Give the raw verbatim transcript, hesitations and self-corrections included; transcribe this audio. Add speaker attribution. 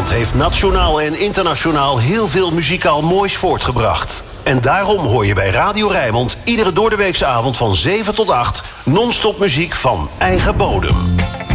Speaker 1: Rijnmond heeft nationaal en internationaal heel veel muzikaal moois voortgebracht. En daarom hoor je bij Radio Rijnmond iedere doordeweekse avond van zeven tot acht non-stop muziek van eigen bodem.